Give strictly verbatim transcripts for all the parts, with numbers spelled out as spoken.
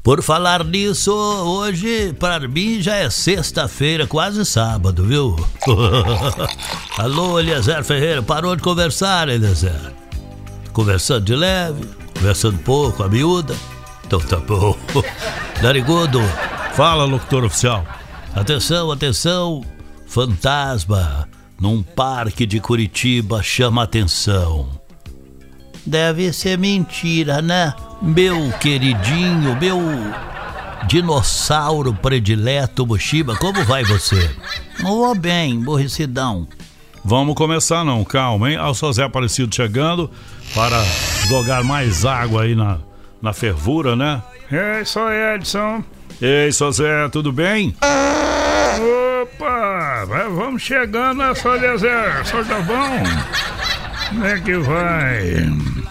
Por falar nisso, hoje para mim já é sexta-feira, quase sábado, viu? Alô, Eliezer Ferreira, parou de conversar, Eliezer? Conversando de leve, conversando pouco, a miúda. Então tá bom. Narigudo. Fala, locutor oficial. Atenção, atenção. Fantasma num parque de Curitiba chama atenção. Deve ser mentira, né? Meu queridinho, meu dinossauro predileto, Mushiba, como vai você? Vou bem, borricidão. Vamos começar não, calma, hein? Ao seu Zé Aparecido chegando para jogar mais água aí na, na fervura, né? Ei, sou Edson. Ei, seu Zé, tudo bem? Opa, vamos chegando, né, seu Eliezer? O senhor tá bom? Como é que vai?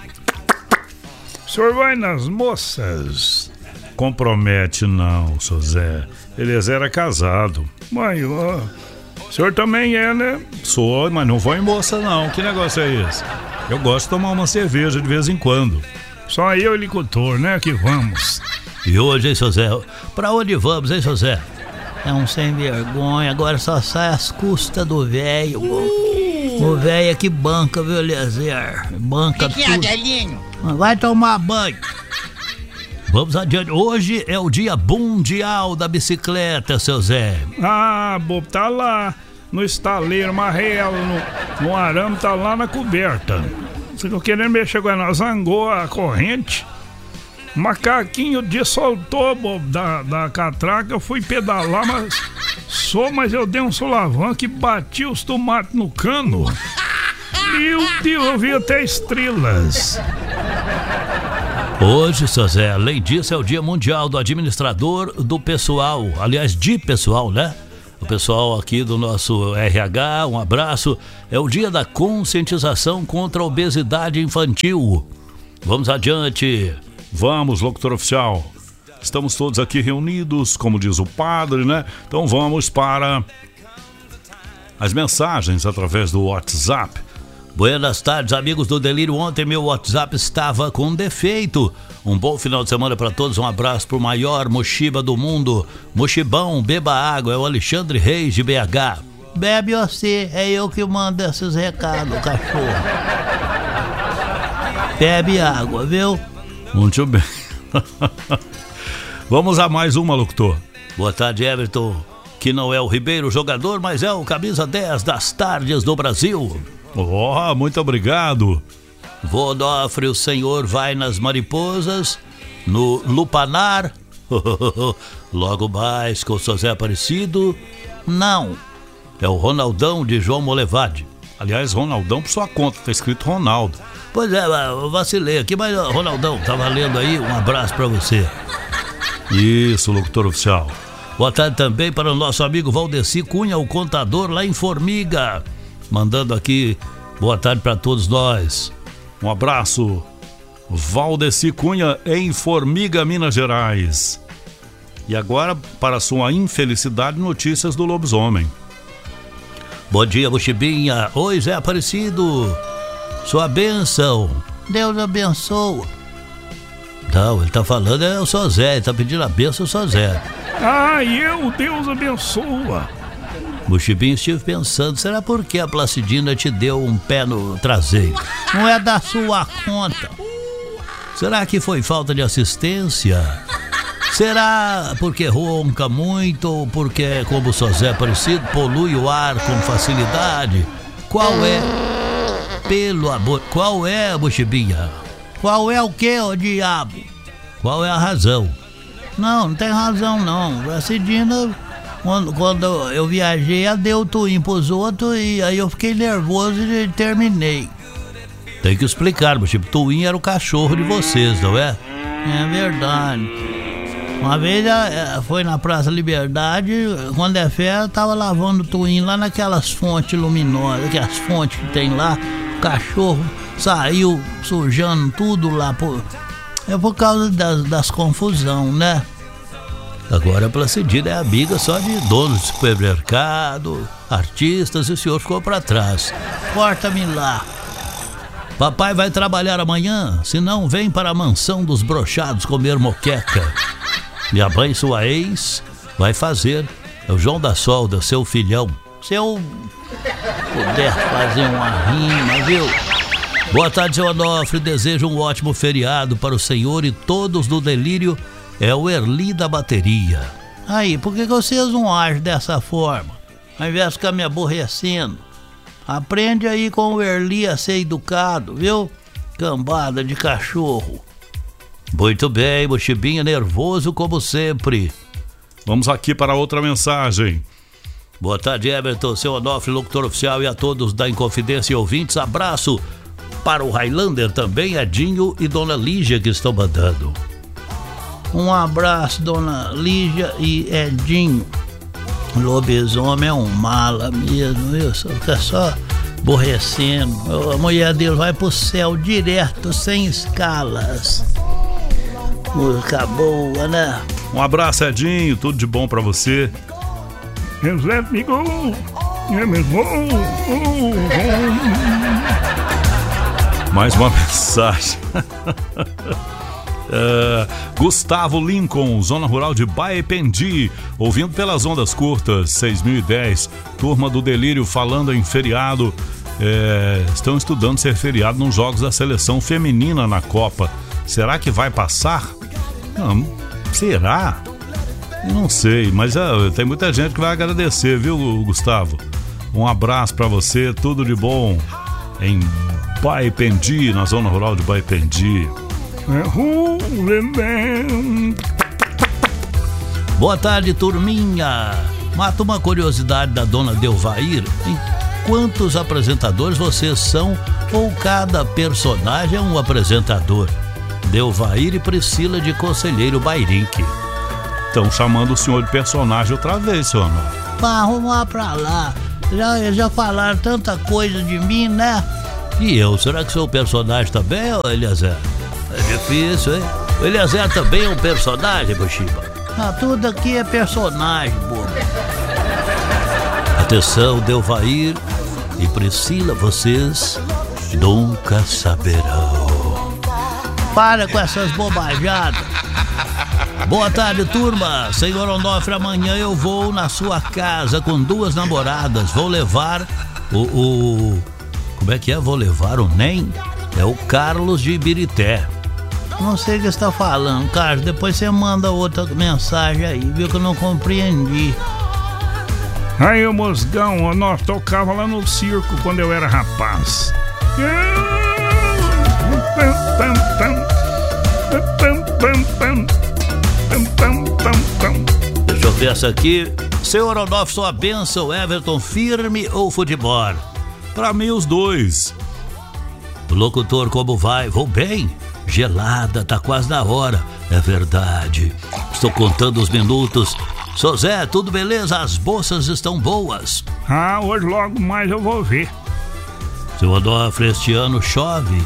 O senhor vai nas moças? Compromete não, seu Zé. Eliezer é casado. Mãe, ó, o senhor também é, né? Sou, mas não vou em moça não. Que negócio é esse? Eu gosto de tomar uma cerveja de vez em quando. Só eu e o licultor, né, que vamos. E hoje, hein, seu Zé? Pra onde vamos, hein, seu Zé? É um sem vergonha, agora só sai as custas do velho. O velho é que banca, viu, Eliezer? Banca que tudo. Que é, galinho? Vai tomar banho. Vamos adiante. Hoje é o dia mundial da bicicleta, seu Zé. Ah, Bob, tá lá no estaleiro, amarrei ela no, no arame, tá lá na coberta. Você tá querendo mexer com ela, zangou a corrente. Macaquinho dissoltou, Bob, da, da catraca. Eu fui pedalar, mas só, mas eu dei um solavanco e bati os tomates no cano. Meu Deus, eu vi até estrelas. Hoje, seu Zé, além disso, é o dia mundial do administrador do pessoal. Aliás, de pessoal, né? O pessoal aqui do nosso R H, um abraço. É o dia da conscientização contra a obesidade infantil. Vamos adiante. Vamos, locutor oficial. Estamos todos aqui reunidos, como diz o padre, né? Então vamos para as mensagens através do WhatsApp. Buenas tardes, amigos do Delírio. Ontem meu WhatsApp estava com defeito. Um bom final de semana para todos. Um abraço pro maior Mushiba do mundo. Mushibão, beba água. É o Alexandre Reis de B H. Bebe você, é eu que mando esses recados, cachorro. Bebe água, viu? Muito bem. Vamos a mais uma, locutor. Boa tarde, Everton. Que não é o Ribeiro jogador, mas é o camisa dez das tardes do Brasil. Oh, muito obrigado. Vodofre, o senhor vai nas mariposas, no lupanar. Logo mais com o seu Zé Aparecido. Não. É o Ronaldão de João Molevade. Aliás, Ronaldão por sua conta, tá escrito Ronaldo. Pois é, eu vacilei aqui, mas Ronaldão, tá valendo aí, um abraço pra você. Isso, locutor oficial. Boa tarde também para o nosso amigo Valdeci Cunha, o contador lá em Formiga. Mandando aqui, boa tarde pra todos nós. Um abraço, Valdeci Cunha em Formiga, Minas Gerais. E agora, para sua infelicidade, notícias do lobisomem. Bom dia, Buchibinha. Oi, Zé Aparecido. Sua bênção. Deus abençoa. Não, ele tá falando, é o seu Zé. Ele tá pedindo a bênção, o seu Zé. Ah, eu, Deus abençoa. Buchibinha, estive pensando, será porque a Placidina te deu um pé no traseiro? Não é da sua conta. Será que foi falta de assistência? Será porque ronca muito ou porque, como o seu Zé Aparecido, polui o ar com facilidade? Qual é? Pelo amor, qual é, Buchibinha? Qual é o que, ô diabo? Qual é a razão? Não, não tem razão não. Placidina, quando, quando eu viajei, ela deu o twin pros outros e aí eu fiquei nervoso e terminei. Tem que explicar, Buchiba. Twin era o cachorro de vocês, não é? É verdade. Uma vez foi na Praça Liberdade, quando é férias, tava lavando o twin lá naquelas fontes luminosas, aquelas fontes que tem lá, o cachorro saiu sujando tudo lá, por, é por causa das, das confusão, né? Agora a Placidina é amiga só de donos de supermercado, artistas, e o senhor ficou pra trás. Corta-me lá. Papai vai trabalhar amanhã, se não vem para a mansão dos brochados comer moqueca. Minha mãe, sua ex, vai fazer. É o João da Solda, seu filhão. Se eu puder fazer uma rima, viu? Boa tarde, seu Onofre. Desejo um ótimo feriado para o senhor e todos do Delírio. É o Erli da bateria. Aí, por que vocês não agem dessa forma? Ao invés de ficar me aborrecendo. Aprende aí com o Erli a ser educado, viu? Cambada de cachorro. Muito bem, Mochibinha, nervoso como sempre. Vamos aqui para outra mensagem. Boa tarde, Everton, seu Onofre, locutor oficial, e a todos da Inconfidência e ouvintes. Abraço para o Highlander também, Edinho e Dona Lígia que estão mandando. Um abraço, Dona Lígia e Edinho. O lobisomem é um mala mesmo, viu? Só fica só aborrecendo. A mulher dele vai pro céu direto, sem escalas. Música boa, né? Um abraço, Edinho, tudo de bom pra você. Let me go. Let me go. Mais uma mensagem. Uh, Gustavo Lincoln, Zona Rural de Baependi, ouvindo pelas ondas curtas, seis mil e dez, turma do Delírio falando em feriado. É, estão estudando ser feriado nos jogos da seleção feminina na Copa. Será que vai passar? Não, será? Não sei, mas uh, tem muita gente que vai agradecer, viu, Gustavo? Um abraço pra você, tudo de bom em Baependi, na Zona Rural de Baependi. Boa tarde, turminha. Mata uma curiosidade da dona Delvair. Em quantos apresentadores vocês são ou cada personagem é um apresentador? Delvair e Priscila de Conselheiro Bairink. Estão chamando o senhor de personagem outra vez, senhor. Vá arrumar pra lá. Já, já falaram tanta coisa de mim, né? E eu, será que sou personagem também, ô Eliezer? É difícil, hein? O Eliezer também é um personagem, Mochiba? Ah, tudo aqui é personagem, bobo. Atenção, Delvair e Priscila, vocês nunca saberão. Para com essas bobajadas. Boa tarde, turma. Senhor Onofre, amanhã eu vou na sua casa com duas namoradas. Vou levar o... o... Como é que é? Vou levar o Nem? É o Carlos de Ibirité. Não sei o que você está falando, Carlos. Depois você manda outra mensagem aí, viu, que eu não compreendi. Aí, o Mosgão, nós tocava lá no circo quando eu era rapaz. Deixa eu ver essa aqui. Senhor Onofre, sua bênção, Everton, firme ou futebol? Pra mim, os dois. Locutor, como vai? Vou bem. Gelada, tá quase na hora. É verdade. Estou contando os minutos. Sou Zé, tudo beleza? As bolsas estão boas. Ah, hoje logo mais eu vou ver. Seu Onofre, este ano chove?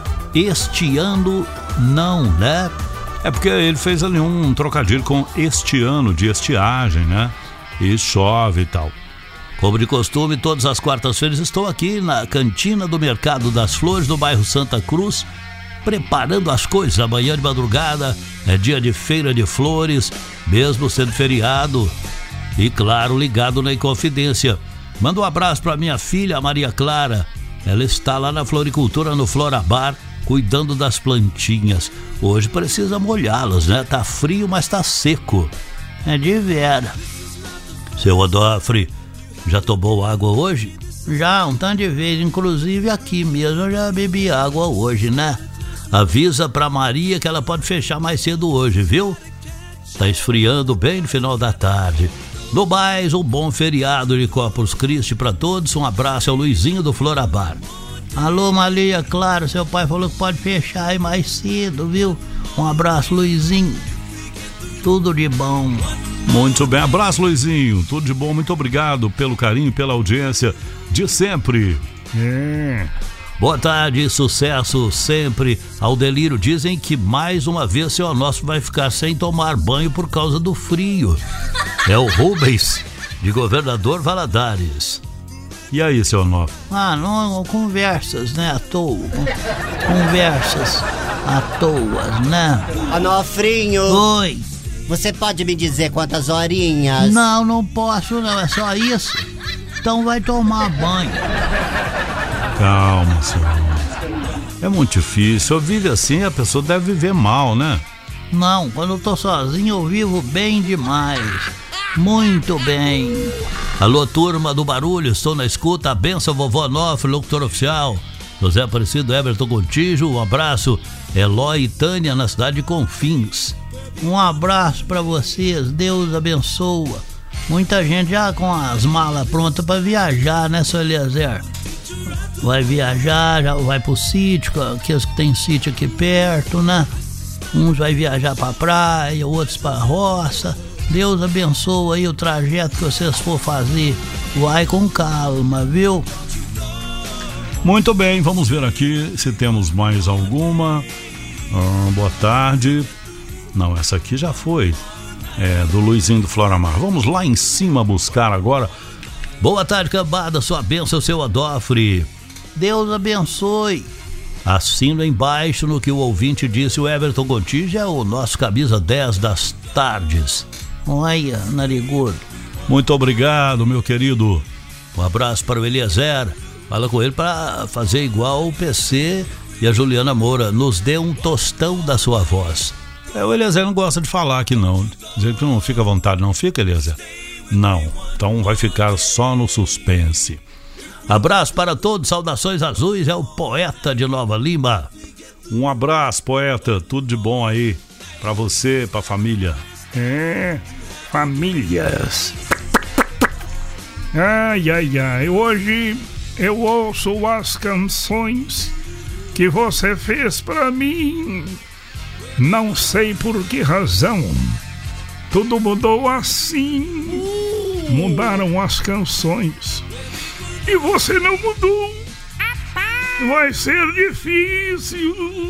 Este ano não, né? É porque ele fez ali um trocadilho com este ano, de estiagem, né? E chove e tal. Como de costume, todas as quartas-feiras estou aqui na cantina do Mercado das Flores, no bairro Santa Cruz, preparando as coisas. Amanhã de madrugada é dia de feira de flores, mesmo sendo feriado. E claro, ligado na Inconfidência. Manda um abraço para minha filha, Maria Clara. Ela está lá na floricultura, no Florabar, cuidando das plantinhas. Hoje precisa molhá-las, né? Tá frio, mas tá seco. É de vera. Seu Onofre, já tomou água hoje? Já, um tanto de vez. Inclusive aqui mesmo eu já bebi água hoje, né? Avisa pra Maria que ela pode fechar mais cedo hoje, viu? Tá esfriando bem no final da tarde. No mais, um bom feriado de Corpus Christi pra todos. Um abraço ao Luizinho do Florabar. Alô, Maria, claro, seu pai falou que pode fechar aí mais cedo, viu? Um abraço, Luizinho. Tudo de bom. Muito bem, abraço, Luizinho. Tudo de bom, muito obrigado pelo carinho, pela audiência de sempre. É. Boa tarde, sucesso sempre ao Delírio. Dizem que mais uma vez seu Onofre vai ficar sem tomar banho por causa do frio. É o Rubens, de Governador Valadares. E aí, seu Onofre? Ah, não, conversas, né, à toa. Conversas à toa, né? Onofrinho. Oi. Você pode me dizer quantas horinhas? Não, não posso não, é só isso. Então vai tomar banho. Calma, senhor. É muito difícil. Eu vivo assim, a pessoa deve viver mal, né? Não, quando eu tô sozinho eu vivo bem demais. Muito bem. Alô, turma do barulho, estou na escuta. A benção, vovó Onofre, locutor oficial. José Aparecido, Everton Contígio, um abraço. Eloy e Tânia, na cidade de Confins. Um abraço pra vocês, Deus abençoa. Muita gente já com as malas prontas pra viajar, né, seu Eliezer? Vai viajar, já vai pro sítio, aqueles que tem sítio aqui perto, né? Uns vai viajar pra praia, outros pra roça. Deus abençoa aí o trajeto que vocês for fazer. Vai com calma, viu? Muito bem, vamos ver aqui se temos mais alguma. Ah, boa tarde. Não, essa aqui já foi. É do Luizinho do Floramar. Vamos lá em cima buscar agora. Boa tarde, cambada. Sua bênção, seu Adofre. Deus abençoe. Assino embaixo no que o ouvinte disse. O Everton Contígio é o nosso camisa dez das tardes. Olha, narigudo. Muito obrigado, meu querido. Um abraço para o Eliezer. Fala com ele para fazer igual o P C e a Juliana Moura. Nos dê um tostão da sua voz. É, o Eliezer não gosta de falar aqui não. Dizer que não fica à vontade, não fica, Eliezer? Não. Então vai ficar só no suspense. Abraço para todos, saudações azuis, é o Poeta de Nova Lima. Um abraço, poeta, tudo de bom aí pra você, pra família. É, famílias. Ai, ai, ai, hoje eu ouço as canções que você fez pra mim. Não sei por que razão. Tudo mudou assim. Mudaram as canções. E você não mudou. Vai ser difícil.